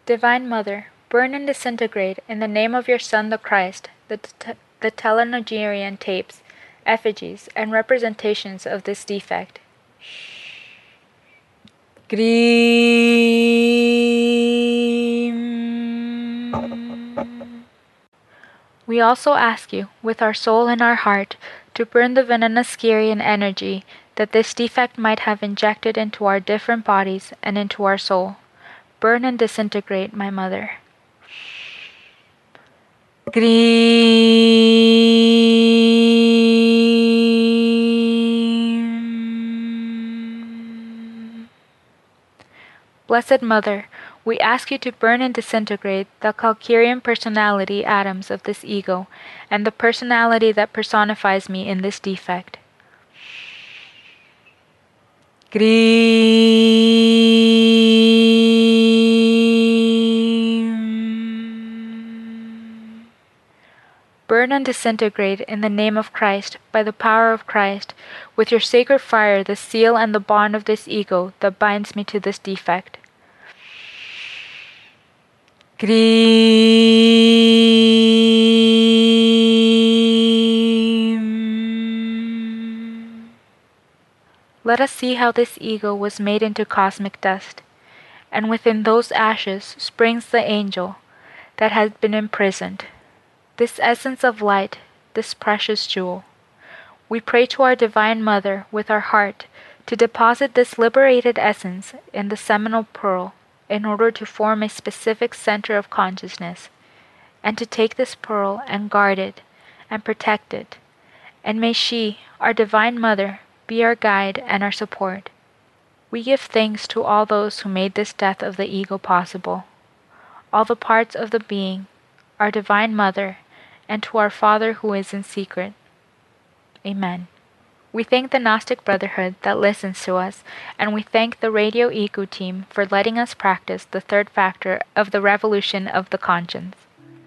Divine Mother, burn and disintegrate in the name of your Son the Christ the telenogerian tapes, effigies, and representations of this defect. Grim. We also ask you, with our soul and our heart, to burn the Venenoscarian energy that this defect might have injected into our different bodies and into our soul. Burn and disintegrate, my Mother. Grim. Blessed Mother, we ask you to burn and disintegrate the Calcarean personality atoms of this ego and the personality that personifies me in this defect. Grim. Burn and disintegrate in the name of Christ, by the power of Christ, with your sacred fire the seal and the bond of this ego that binds me to this defect. Grim. Let us see how this ego was made into cosmic dust, and within those ashes springs the angel that has been imprisoned, this essence of light, this precious jewel. We pray to our Divine Mother with our heart to deposit this liberated essence in the seminal pearl in order to form a specific center of consciousness, and to take this pearl and guard it and protect it. And may she, our Divine Mother, be our guide and our support. We give thanks to all those who made this death of the ego possible, all the parts of the being, our Divine Mother, and to our Father who is in secret. Amen. We thank the Gnostic Brotherhood that listens to us, and we thank the Radio Ego team for letting us practice the third factor of the revolution of the conscience.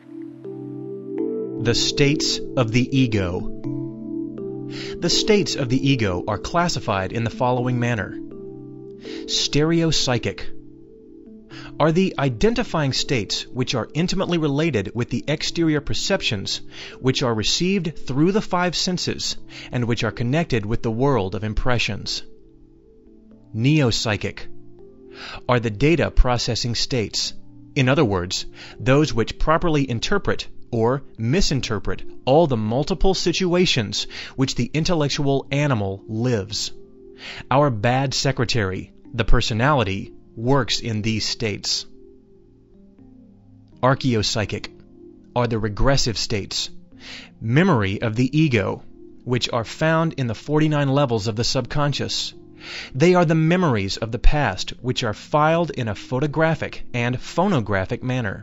The states of the ego. The states of the ego are classified in the following manner. Stereopsychic are the identifying states which are intimately related with the exterior perceptions which are received through the five senses and which are connected with the world of impressions. Neopsychic are the data processing states, in other words, those which properly interpret or misinterpret all the multiple situations which the intellectual animal lives. Our bad secretary, the personality, works in these states. Archaeopsychic are the regressive states, memory of the ego, which are found in the 49 levels of the subconscious. They are the memories of the past which are filed in a photographic and phonographic manner.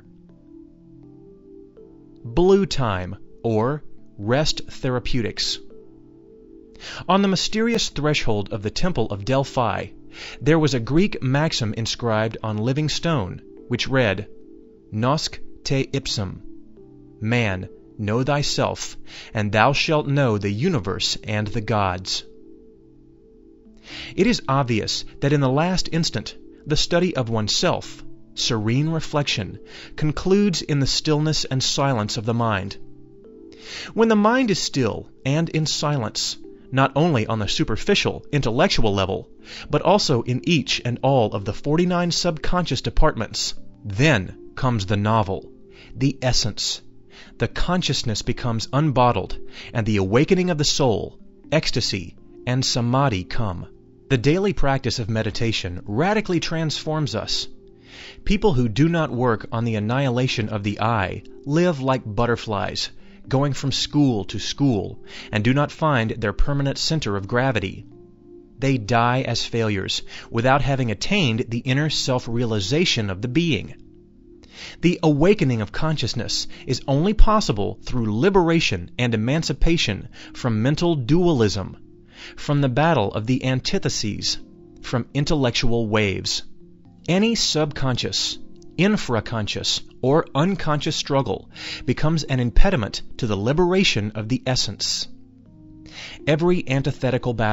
Blue time, or rest therapeutics. On the mysterious threshold of the Temple of Delphi, there was a Greek maxim inscribed on living stone, which read, Nosc te ipsum, man, know thyself, and thou shalt know the universe and the gods. It is obvious that in the last instant, the study of oneself, serene reflection, concludes in the stillness and silence of the mind. When the mind is still and in silence, not only on the superficial, intellectual level, but also in each and all of the 49 subconscious departments, then comes the novel, the essence. The consciousness becomes unbottled, and the awakening of the soul, ecstasy, and samadhi come. The daily practice of meditation radically transforms us. People who do not work on the annihilation of the I live like butterflies, going from school to school, and do not find their permanent center of gravity. They die as failures, without having attained the inner self-realization of the being. The awakening of consciousness is only possible through liberation and emancipation from mental dualism, from the battle of the antitheses, from intellectual waves. Any subconscious, infraconscious, or unconscious struggle becomes an impediment to the liberation of the essence. Every antithetical battle,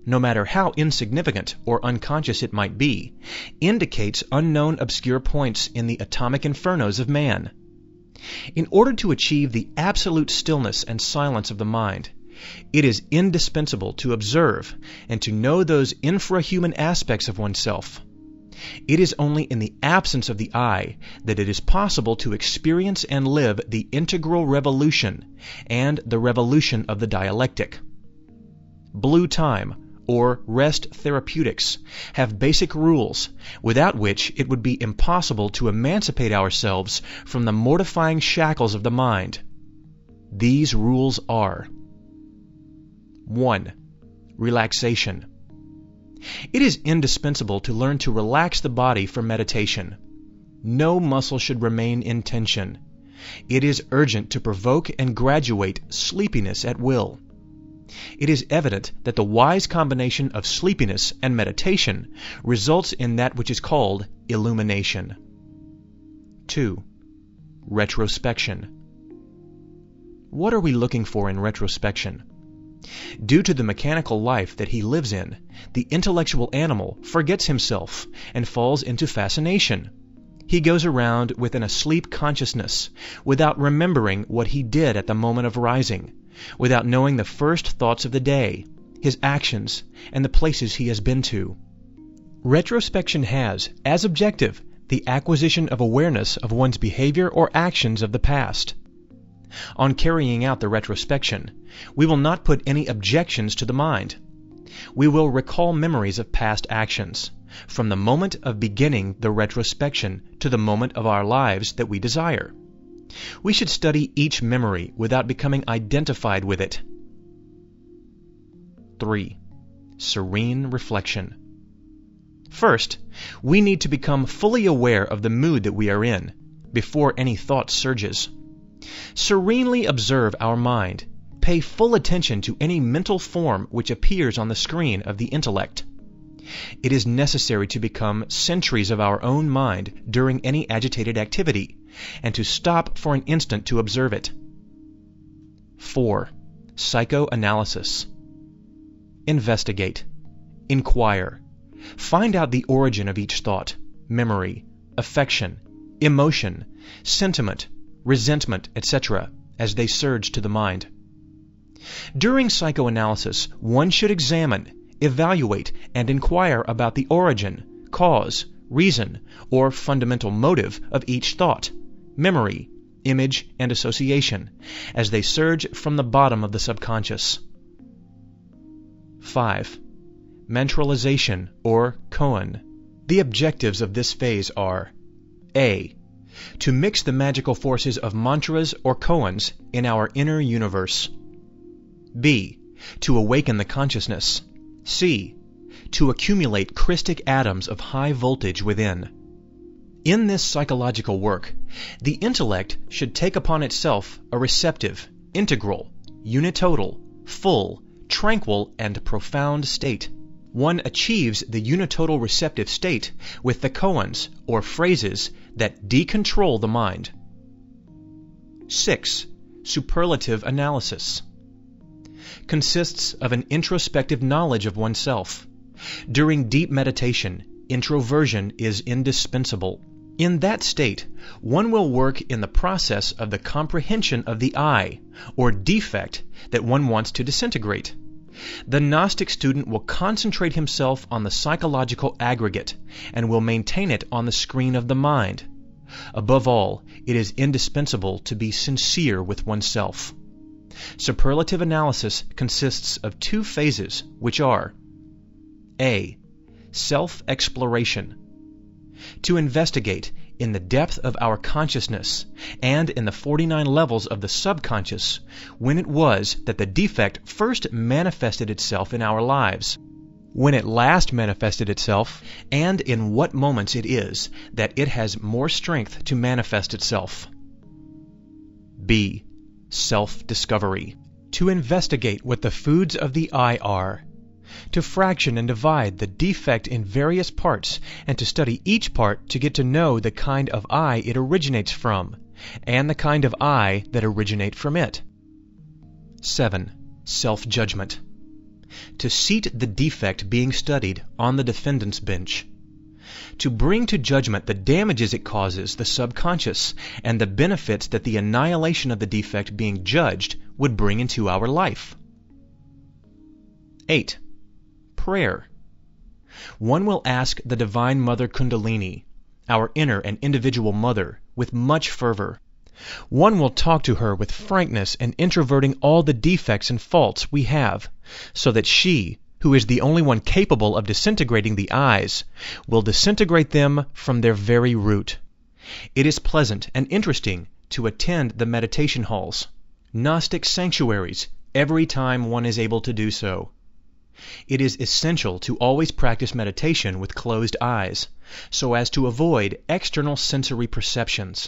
no matter how insignificant or unconscious it might be, indicates unknown obscure points in the atomic infernos of man. In order to achieve the absolute stillness and silence of the mind, it is indispensable to observe and to know those infrahuman aspects of oneself. It is only in the absence of the I that it is possible to experience and live the integral revolution and the revolution of the dialectic. Blue time, or rest therapeutics, have basic rules, without which it would be impossible to emancipate ourselves from the mortifying shackles of the mind. These rules are: 1. Relaxation. It is indispensable to learn to relax the body for meditation. No muscle should remain in tension. It is urgent to provoke and graduate sleepiness at will. It is evident that the wise combination of sleepiness and meditation results in that which is called illumination. 2. Retrospection. What are we looking for in retrospection? Due to the mechanical life that he lives in, the intellectual animal forgets himself and falls into fascination. He goes around with an asleep consciousness, without remembering what he did at the moment of rising, without knowing the first thoughts of the day, his actions, and the places he has been to. Retrospection has, as objective, the acquisition of awareness of one's behavior or actions of the past. On carrying out the retrospection, we will not put any objections to the mind. We will recall memories of past actions, from the moment of beginning the retrospection to the moment of our lives that we desire. We should study each memory without becoming identified with it. 3. Serene reflection. First, we need to become fully aware of the mood that we are in, before any thought surges. Serenely observe our mind. Pay full attention to any mental form which appears on the screen of the intellect. It is necessary to become sentries of our own mind during any agitated activity, and to stop for an instant to observe it. 4. Psychoanalysis. Investigate. Inquire. Find out the origin of each thought, memory, affection, emotion, sentiment, resentment, etc., as they surge to the mind. During psychoanalysis, one should examine, evaluate, and inquire about the origin, cause, reason, or fundamental motive of each thought, memory, image, and association, as they surge from the bottom of the subconscious. 5. Mantralization, or koan. The objectives of this phase are: A. To mix the magical forces of mantras or koans in our inner universe. B. To awaken the consciousness. C. To accumulate Christic atoms of high voltage within. In this psychological work, the intellect should take upon itself a receptive, integral, unitotal, full, tranquil, and profound state. One achieves the unitotal receptive state with the koans, or phrases, that decontrol the mind. 6. Superlative analysis. Consists of an introspective knowledge of oneself. During deep meditation, introversion is indispensable. In that state, one will work in the process of the comprehension of the I, or defect, that one wants to disintegrate. The Gnostic student will concentrate himself on the psychological aggregate and will maintain it on the screen of the mind. Above all, it is indispensable to be sincere with oneself. Superlative analysis consists of two phases, which are: A. Self-exploration. To investigate, in the depth of our consciousness and in the 49 levels of the subconscious, when it was that the defect first manifested itself in our lives, when it last manifested itself, and in what moments it is that it has more strength to manifest itself. B. Self-discovery. To investigate what the foods of the I are, to fraction and divide the defect in various parts, and to study each part to get to know the kind of I it originates from, and the kind of I that originate from it. 7. Self-judgment. to seat the defect being studied on the defendant's bench, to bring to judgment the damages it causes the subconscious and the benefits that the annihilation of the defect being judged would bring into our life. 8. Prayer. One will ask the Divine Mother Kundalini, our inner and individual mother, with much fervor. One will talk to her with frankness and introverting all the defects and faults we have, so that she, who is the only one capable of disintegrating the eyes, will disintegrate them from their very root. It is pleasant and interesting to attend the meditation halls, Gnostic sanctuaries, every time one is able to do so. It is essential to always practice meditation with closed eyes, so as to avoid external sensory perceptions.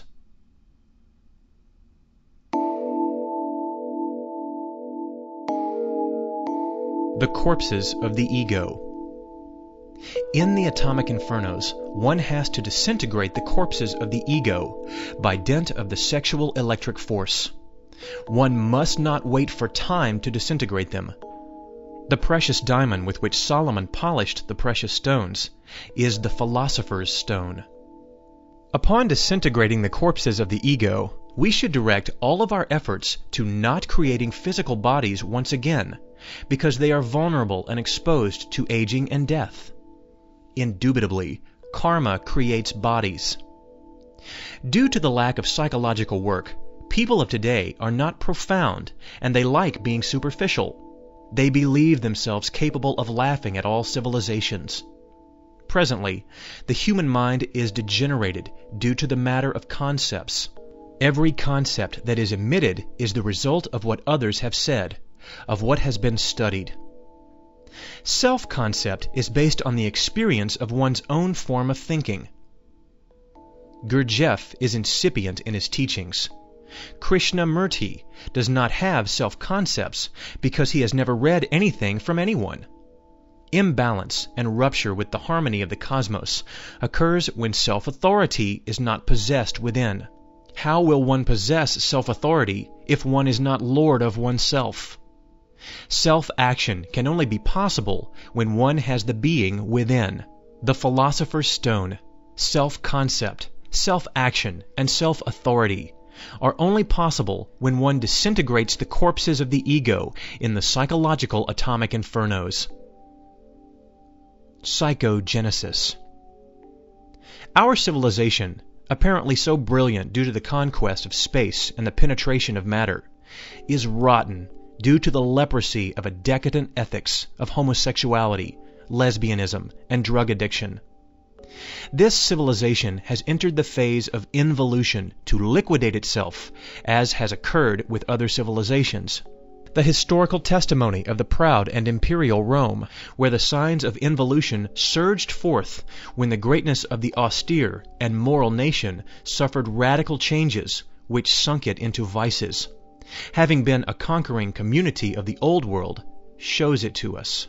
The corpses of the ego. In the atomic infernos, one has to disintegrate the corpses of the ego by dint of the sexual electric force. One must not wait for time to disintegrate them. The precious diamond with which Solomon polished the precious stones is the philosopher's stone. Upon disintegrating the corpses of the ego, we should direct all of our efforts to not creating physical bodies once again, because they are vulnerable and exposed to aging and death. Indubitably, karma creates bodies. Due to the lack of psychological work, people of today are not profound, and they like being superficial. They believe themselves capable of laughing at all civilizations. Presently, the human mind is degenerated due to the matter of concepts. Every concept that is emitted is the result of what others have said, of what has been studied. Self-concept is based on the experience of one's own form of thinking. Gurdjieff is incipient in his teachings. Krishnamurti does not have self-concepts because he has never read anything from anyone. Imbalance and rupture with the harmony of the cosmos occurs when self-authority is not possessed within. How will one possess self-authority if one is not lord of oneself? Self-action can only be possible when one has the being within. The philosopher's stone, self-concept, self-action, and self-authority are only possible when one disintegrates the corpses of the ego in the psychological atomic infernos. Psychogenesis. Our civilization, apparently so brilliant due to the conquest of space and the penetration of matter, is rotten due to the leprosy of a decadent ethics of homosexuality, lesbianism, and drug addiction. This civilization has entered the phase of involution to liquidate itself, as has occurred with other civilizations. The historical testimony of the proud and imperial Rome, where the signs of involution surged forth when the greatness of the austere and moral nation suffered radical changes which sunk it into vices, having been a conquering community of the old world, shows it to us.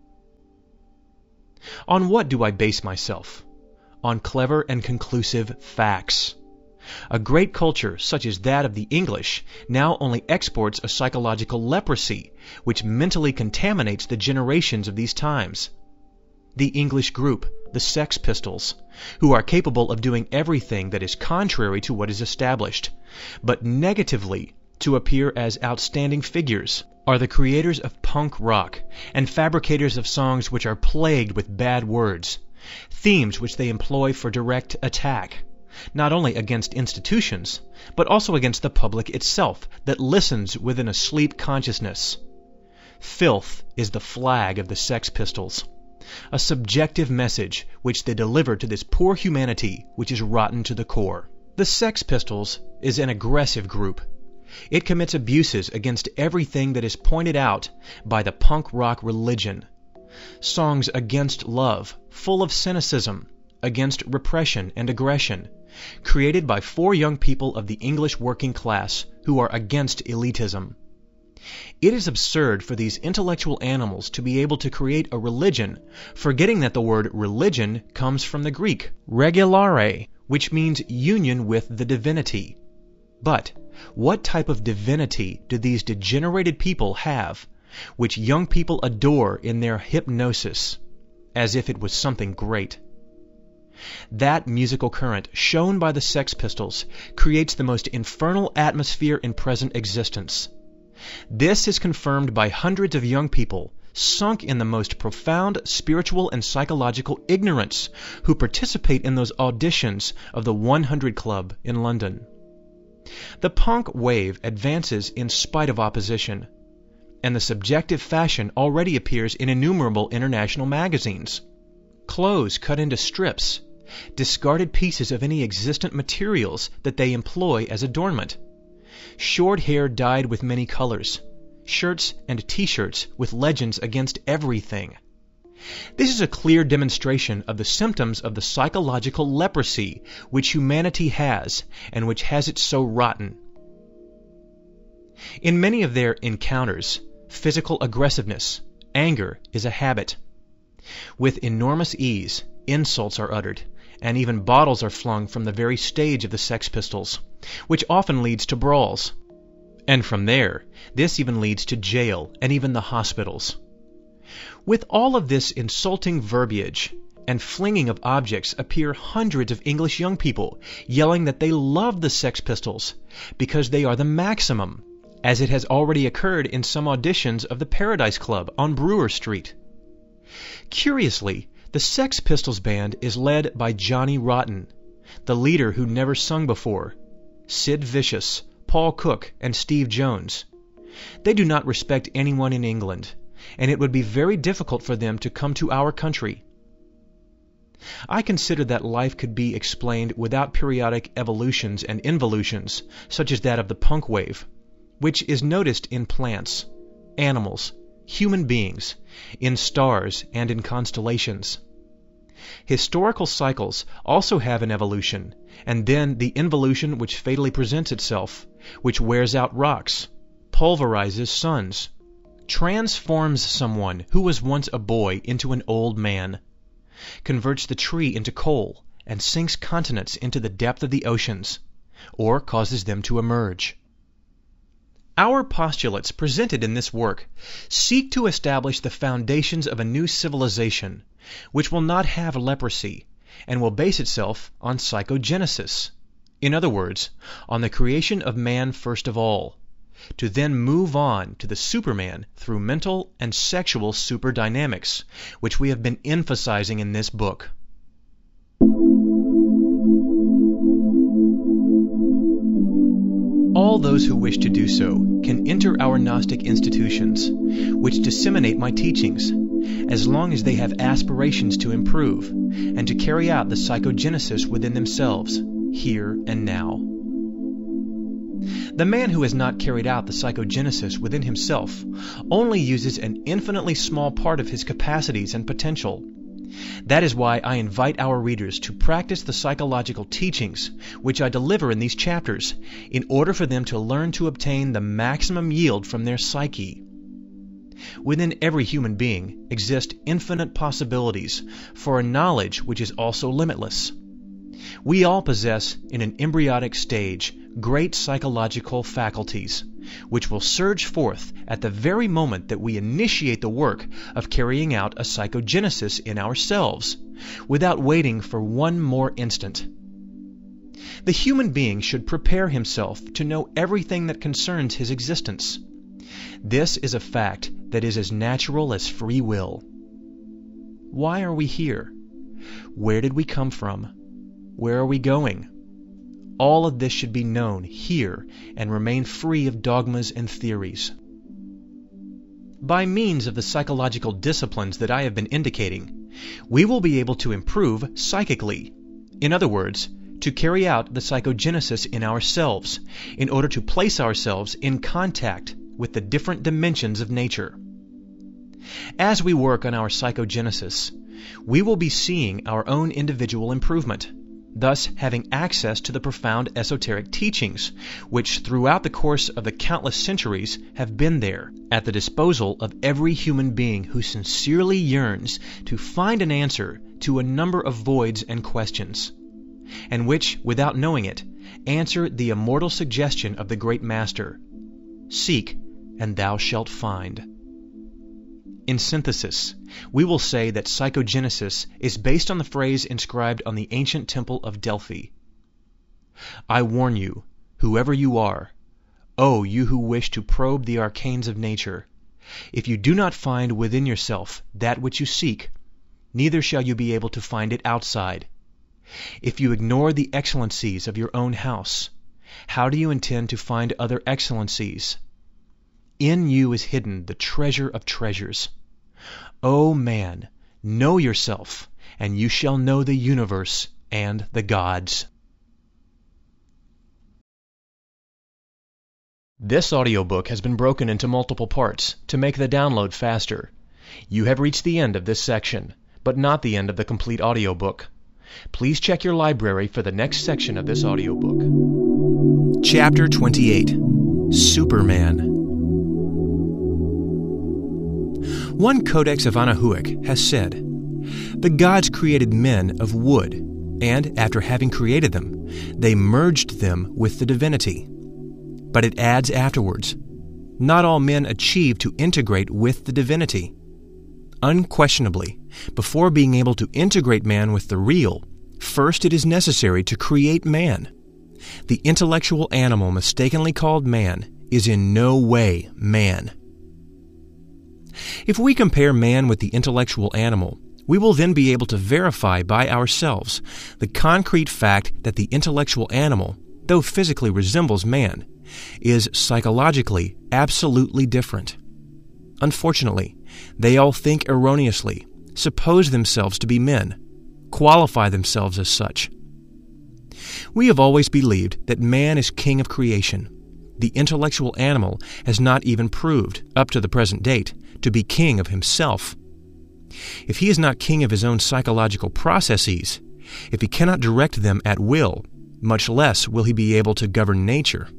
On what do I base myself? On clever and conclusive facts. A great culture such as that of the English now only exports a psychological leprosy which mentally contaminates the generations of these times. The English group, the Sex Pistols, who are capable of doing everything that is contrary to what is established, but negatively to appear as outstanding figures, are the creators of punk rock and fabricators of songs which are plagued with bad words, themes which they employ for direct attack, not only against institutions, but also against the public itself that listens with an asleep consciousness. Filth is the flag of the Sex Pistols, a subjective message which they deliver to this poor humanity which is rotten to the core. The Sex Pistols is an aggressive group. It commits abuses against everything that is pointed out by the punk rock religion. Songs against love, full of cynicism, against repression and aggression, created by 4 young people of the English working class who are against elitism. It is absurd for these intellectual animals to be able to create a religion, forgetting that the word religion comes from the Greek regulare, which means union with the divinity. But what type of divinity do these degenerated people have which young people adore in their hypnosis, as if it was something great. That musical current shown by the Sex Pistols creates the most infernal atmosphere in present existence. This is confirmed by hundreds of young people sunk in the most profound spiritual and psychological ignorance who participate in those auditions of the 100 Club in London. The punk wave advances in spite of opposition, and the subjective fashion already appears in innumerable international magazines. Clothes cut into strips, discarded pieces of any existent materials that they employ as adornment, short hair dyed with many colors, shirts and T-shirts with legends against everything. This is a clear demonstration of the symptoms of the psychological leprosy which humanity has, and which has it so rotten. In many of their encounters, physical aggressiveness, anger is a habit. With enormous ease, insults are uttered, and even bottles are flung from the very stage of the Sex Pistols, which often leads to brawls. And from there, this even leads to jail and even the hospitals. With all of this insulting verbiage and flinging of objects appear hundreds of English young people yelling that they love the Sex Pistols because they are the maximum, as it has already occurred in some auditions of the Paradise Club on Brewer Street. Curiously, the Sex Pistols band is led by Johnny Rotten, the leader who never sung before, Sid Vicious, Paul Cook, and Steve Jones. They do not respect anyone in England, and it would be very difficult for them to come to our country. I consider that life could be explained without periodic evolutions and involutions, such as that of the punk wave, which is noticed in plants, animals, human beings, in stars, and in constellations. Historical cycles also have an evolution, and then the involution which fatally presents itself, which wears out rocks, pulverizes suns, transforms someone who was once a boy into an old man, converts the tree into coal, and sinks continents into the depth of the oceans, or causes them to emerge. Our postulates presented in this work seek to establish the foundations of a new civilization, which will not have leprosy, and will base itself on psychogenesis. In other words, on the creation of man first of all, to then move on to the Superman through mental and sexual superdynamics, which we have been emphasizing in this book. All those who wish to do so can enter our Gnostic institutions, which disseminate my teachings, as long as they have aspirations to improve and to carry out the psychogenesis within themselves, here and now. The man who has not carried out the psychogenesis within himself only uses an infinitely small part of his capacities and potential. That is why I invite our readers to practice the psychological teachings which I deliver in these chapters, in order for them to learn to obtain the maximum yield from their psyche. Within every human being exist infinite possibilities for a knowledge which is also limitless. We all possess, in an embryonic stage, great psychological faculties, which will surge forth at the very moment that we initiate the work of carrying out a psychogenesis in ourselves, without waiting for one more instant. The human being should prepare himself to know everything that concerns his existence. This is a fact that is as natural as free will. Why are we here? Where did we come from? Where are we going? All of this should be known here and remain free of dogmas and theories. By means of the psychological disciplines that I have been indicating, we will be able to improve psychically. In other words, to carry out the psychogenesis in ourselves, in order to place ourselves in contact with the different dimensions of nature. As we work on our psychogenesis, we will be seeing our own individual improvement, thus having access to the profound esoteric teachings, which throughout the course of the countless centuries have been there, at the disposal of every human being who sincerely yearns to find an answer to a number of voids and questions, and which, without knowing it, answer the immortal suggestion of the great Master, "Seek, and thou shalt find." In synthesis, we will say that psychogenesis is based on the phrase inscribed on the ancient temple of Delphi. I warn you, whoever you are, O you who wish to probe the arcanes of nature, if you do not find within yourself that which you seek, neither shall you be able to find it outside. If you ignore the excellencies of your own house, how do you intend to find other excellencies? In you is hidden the treasure of treasures. O man, know yourself, and you shall know the universe and the gods. This audiobook has been broken into multiple parts to make the download faster. You have reached the end of this section, but not the end of the complete audiobook. Please check your library for the next section of this audiobook. Chapter 28. Superman. One Codex of Anahuac has said, "The gods created men of wood, and after having created them, they merged them with the divinity." But it adds afterwards, "Not all men achieve to integrate with the divinity." Unquestionably, before being able to integrate man with the real, first it is necessary to create man. The intellectual animal mistakenly called man is in no way man. If we compare man with the intellectual animal, we will then be able to verify by ourselves the concrete fact that the intellectual animal, though physically resembles man, is psychologically absolutely different. Unfortunately, they all think erroneously, suppose themselves to be men, qualify themselves as such. We have always believed that man is king of creation. The intellectual animal has not even proved, up to the present date, to be king of himself. If he is not king of his own psychological processes, if he cannot direct them at will, much less will he be able to govern nature.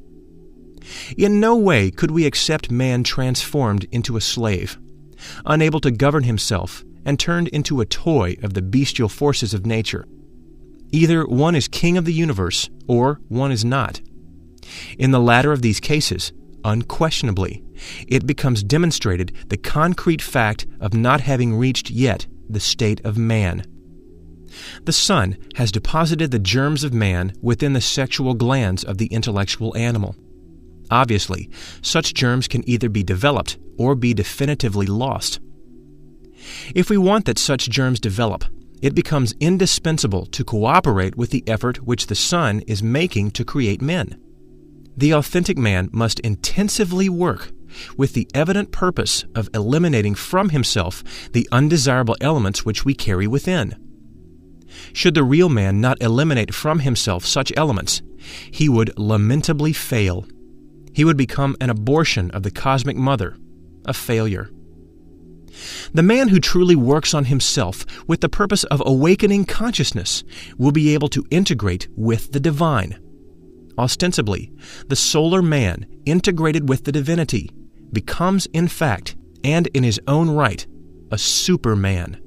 In no way could we accept man transformed into a slave, unable to govern himself and turned into a toy of the bestial forces of nature. Either one is king of the universe, or one is not. In the latter of these cases, unquestionably, it becomes demonstrated the concrete fact of not having reached yet the state of man. The sun has deposited the germs of man within the sexual glands of the intellectual animal. Obviously, such germs can either be developed or be definitively lost. If we want that such germs develop, it becomes indispensable to cooperate with the effort which the sun is making to create men. The authentic man must intensively work with the evident purpose of eliminating from himself the undesirable elements which we carry within. Should the real man not eliminate from himself such elements, he would lamentably fail. He would become an abortion of the cosmic mother, a failure. The man who truly works on himself with the purpose of awakening consciousness will be able to integrate with the divine. Ostensibly, the solar man, integrated with the divinity, becomes in fact, and in his own right, a Superman.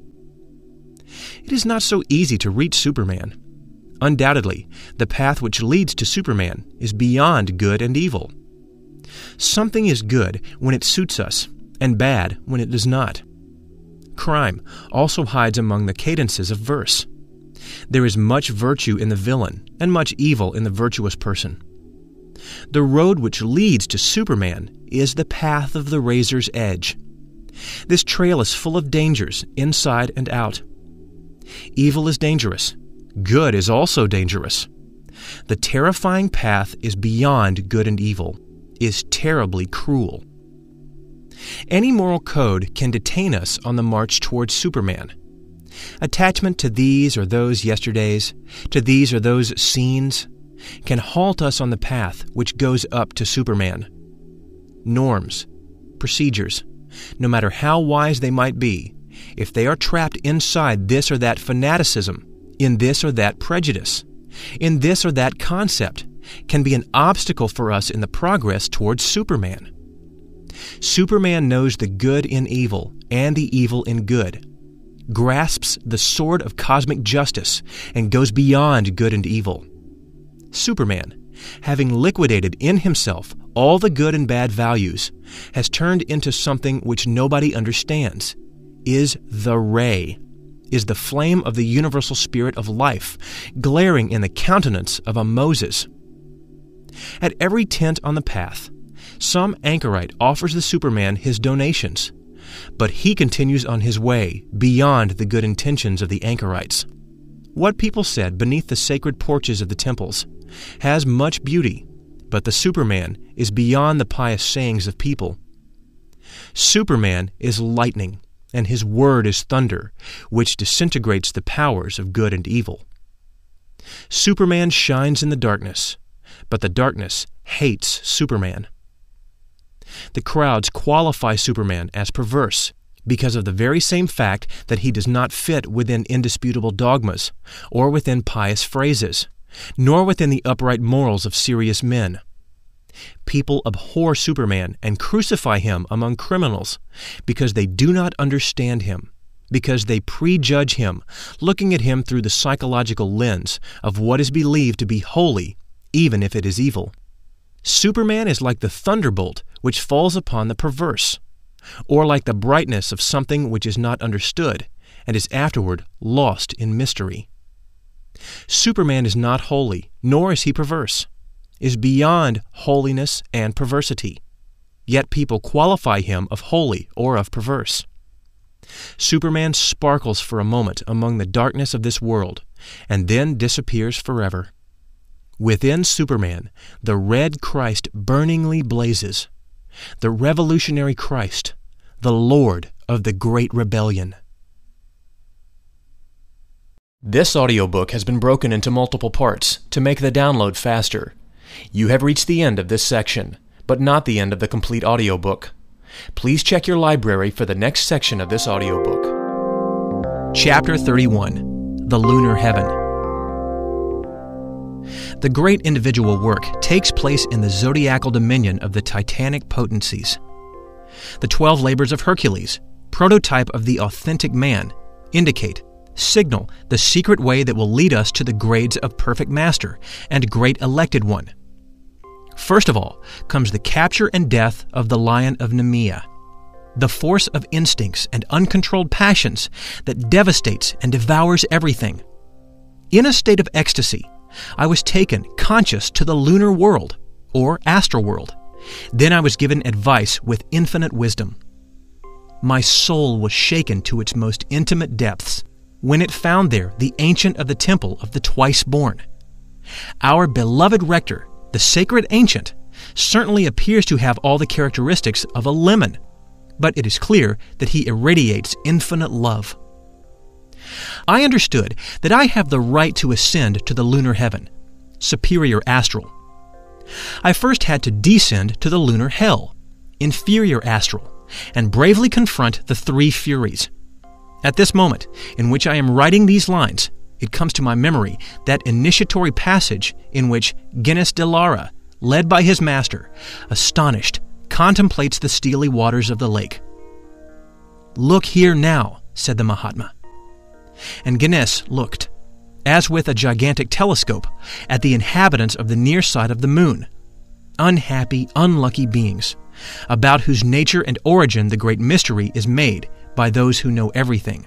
It is not so easy to reach Superman. Undoubtedly, the path which leads to Superman is beyond good and evil. Something is good when it suits us, and bad when it does not. Crime also hides among the cadences of verse. There is much virtue in the villain, and much evil in the virtuous person. The road which leads to Superman is the path of the razor's edge. This trail is full of dangers, inside and out. Evil is dangerous. Good is also dangerous. The terrifying path is beyond good and evil, is terribly cruel. Any moral code can detain us on the march towards Superman. Attachment to these or those yesterdays, to these or those scenes, can halt us on the path which goes up to Superman. Norms, procedures, no matter how wise they might be, if they are trapped inside this or that fanaticism, in this or that prejudice, in this or that concept, can be an obstacle for us in the progress towards Superman. Superman knows the good in evil and the evil in good, grasps the sword of cosmic justice, and goes beyond good and evil. Superman, having liquidated in himself all the good and bad values, has turned into something which nobody understands, is the ray, is the flame of the universal spirit of life, glaring in the countenance of a Moses. At every tent on the path, some anchorite offers the Superman his donations, but he continues on his way beyond the good intentions of the anchorites. What people said beneath the sacred porches of the temples has much beauty, but the Superman is beyond the pious sayings of people. Superman is lightning, and his word is thunder, which disintegrates the powers of good and evil. Superman shines in the darkness, but the darkness hates Superman. The crowds qualify Superman as perverse because of the very same fact that he does not fit within indisputable dogmas, or within pious phrases, nor within the upright morals of serious men. People abhor Superman and crucify him among criminals because they do not understand him, because they prejudge him, looking at him through the psychological lens of what is believed to be holy, even if it is evil. Superman is like the thunderbolt which falls upon the perverse, or like the brightness of something which is not understood and is afterward lost in mystery. Superman is not holy, nor is he perverse, is beyond holiness and perversity, yet people qualify him of holy or of perverse. Superman sparkles for a moment among the darkness of this world, and then disappears forever. Within Superman, the red Christ burningly blazes, the revolutionary Christ, the Lord of the Great Rebellion. This audiobook has been broken into multiple parts to make the download faster. You have reached the end of this section, but not the end of the complete audiobook. Please check your library for the next section of this audiobook. Chapter 31, The Lunar Heaven. The great individual work takes place in the zodiacal dominion of the titanic potencies. The 12 labors of Hercules, prototype of the authentic man, signal the secret way that will lead us to the grades of perfect master and great elected one. First of all comes the capture and death of the lion of Nemea, the force of instincts and uncontrolled passions that devastates and devours everything. In a state of ecstasy, I was taken conscious to the lunar world, or astral world. Then I was given advice with infinite wisdom. My soul was shaken to its most intimate depths when it found there the ancient of the temple of the twice-born. Our beloved rector, the sacred ancient, certainly appears to have all the characteristics of a lemon, but it is clear that he irradiates infinite love. I understood that I have the right to ascend to the lunar heaven, superior astral. I first had to descend to the lunar hell, inferior astral, and bravely confront the three furies. At this moment, in which I am writing these lines, it comes to my memory that initiatory passage in which Gines de Lara, led by his master, astonished, contemplates the steely waters of the lake. "Look here now," said the Mahatma. And Gines looked, as with a gigantic telescope, at the inhabitants of the near side of the moon, unhappy, unlucky beings, about whose nature and origin the great mystery is made by those who know everything.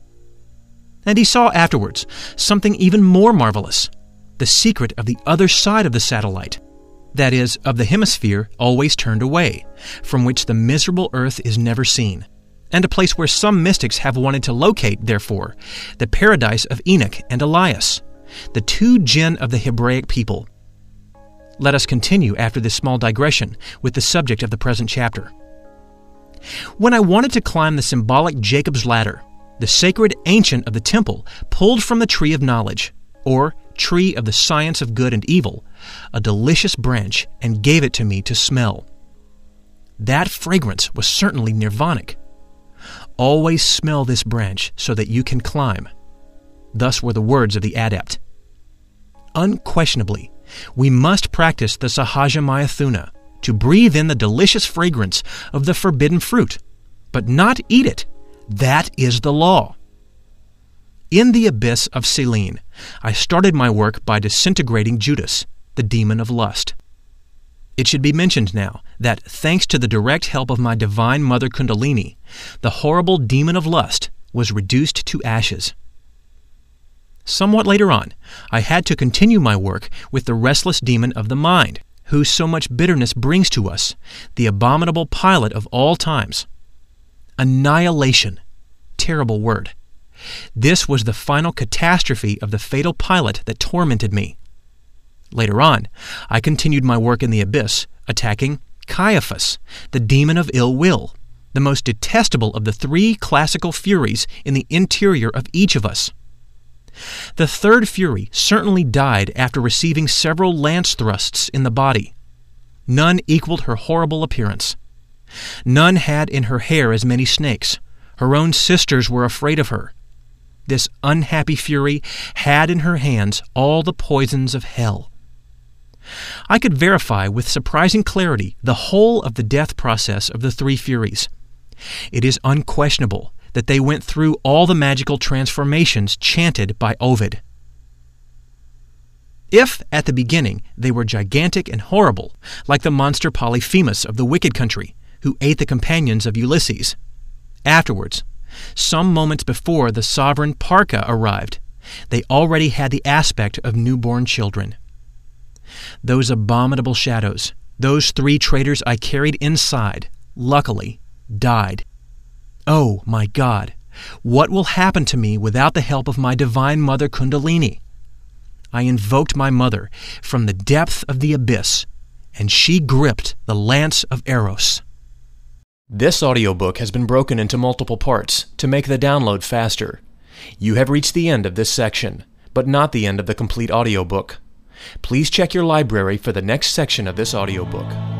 And he saw afterwards something even more marvelous, the secret of the other side of the satellite, that is, of the hemisphere always turned away, from which the miserable earth is never seen, and a place where some mystics have wanted to locate, therefore, the paradise of Enoch and Elias, the two jinn of the Hebraic people. Let us continue after this small digression with the subject of the present chapter. When I wanted to climb the symbolic Jacob's ladder, the sacred ancient of the temple pulled from the tree of knowledge, or tree of the science of good and evil, a delicious branch and gave it to me to smell. That fragrance was certainly nirvanic. Always smell this branch so that you can climb. Thus were the words of the adept. Unquestionably, we must practice the Sahaja Mayatuna to breathe in the delicious fragrance of the forbidden fruit, but not eat it. That is the law. In the abyss of Selene, I started my work by disintegrating Judas, the demon of lust. It should be mentioned now that, thanks to the direct help of my Divine Mother Kundalini, the horrible demon of lust was reduced to ashes. Somewhat later on, I had to continue my work with the restless demon of the mind, who so much bitterness brings to us, the abominable pilot of all times. Annihilation. Terrible word. This was the final catastrophe of the fatal pilot that tormented me. Later on, I continued my work in the abyss, attacking Caiaphas, the demon of ill will, the most detestable of the three classical furies in the interior of each of us. The third fury certainly died after receiving several lance thrusts in the body. None equaled her horrible appearance. None had in her hair as many snakes. Her own sisters were afraid of her. This unhappy fury had in her hands all the poisons of hell. I could verify with surprising clarity the whole of the death process of the three furies. It is unquestionable that they went through all the magical transformations chanted by Ovid. If, at the beginning, they were gigantic and horrible, like the monster Polyphemus of the Wicked Country, who ate the companions of Ulysses, afterwards, some moments before the sovereign Parca arrived, they already had the aspect of newborn children. Those abominable shadows, those three traitors I carried inside, luckily, died. Oh, my God, what will happen to me without the help of my Divine Mother Kundalini? I invoked my mother from the depth of the abyss, and she gripped the lance of Eros. This audiobook has been broken into multiple parts to make the download faster. You have reached the end of this section, but not the end of the complete audiobook. Please check your library for the next section of this audiobook.